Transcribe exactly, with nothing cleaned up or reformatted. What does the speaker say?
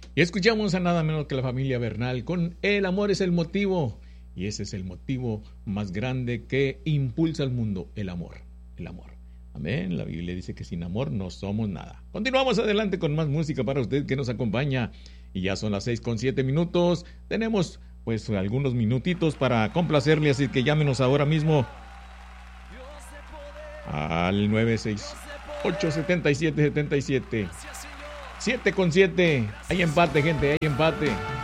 Y escuchamos a nada menos que la familia Bernal con El amor es el motivo. Y ese es el motivo más grande que impulsa al mundo, el amor, el amor. Amén. La Biblia dice que sin amor no somos nada. Continuamos adelante con más música para usted que nos acompaña. Y ya son las seis con siete minutos. Tenemos pues algunos minutitos para complacerle, así que llámenos ahora mismo al nueve seis ocho, siete siete siete siete. siete con siete. Hay empate, gente, hay empate.